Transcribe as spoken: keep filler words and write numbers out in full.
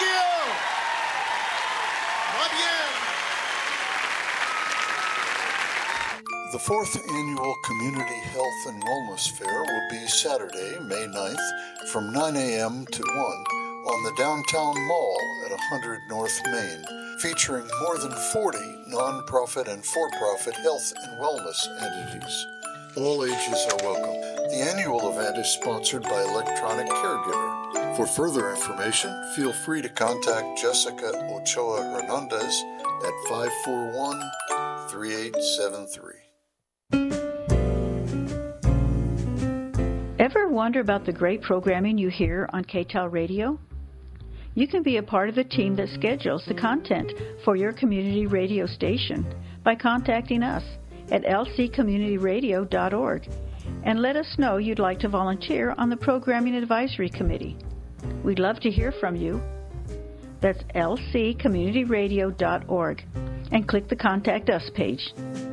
you. Muy bien. The fourth annual Community Health and Wellness Fair will be Saturday, May ninth, from nine a.m. to one on the Downtown Mall at one hundred North Main, featuring more than forty nonprofit and for-profit health and wellness entities. All ages are welcome. The annual event is sponsored by Electronic Caregiver. For further information, feel free to contact Jessica Ochoa Hernandez at five four one, three eight seven three. Ever wonder about the great programming you hear on K T E L Radio? You can be a part of the team that schedules the content for your community radio station by contacting us at l c community radio dot org and let us know you'd like to volunteer on the Programming Advisory Committee. We'd love to hear from you. That's l c community radio dot org and click the Contact Us page.